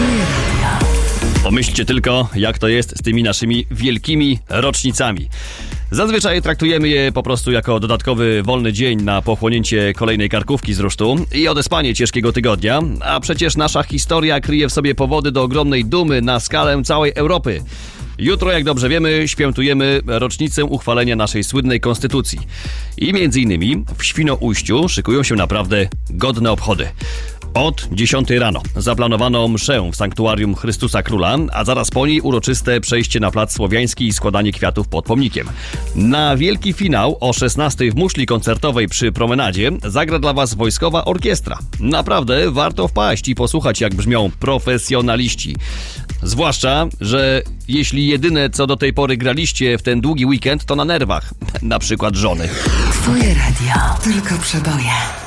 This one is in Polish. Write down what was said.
Pomyślcie tylko, jak to jest z tymi naszymi wielkimi rocznicami. Zazwyczaj traktujemy je po prostu jako dodatkowy wolny dzień na pochłonięcie kolejnej karkówki z rusztu i odespanie ciężkiego tygodnia, a przecież nasza historia kryje w sobie powody do ogromnej dumy na skalę całej Europy. Jutro, jak dobrze wiemy, świętujemy rocznicę uchwalenia naszej słynnej konstytucji. I między innymi w Świnoujściu szykują się naprawdę godne obchody. Od 10 rano zaplanowano mszę w sanktuarium Chrystusa Króla, a zaraz po niej uroczyste przejście na plac Słowiański i składanie kwiatów pod pomnikiem. Na wielki finał o 16 w muszli koncertowej przy promenadzie zagra dla Was wojskowa orkiestra. Naprawdę warto wpaść i posłuchać, jak brzmią profesjonaliści. Zwłaszcza, że jeśli jedyne co do tej pory graliście w ten długi weekend, to na nerwach, na przykład żony. Twoje radio, tylko przeboje.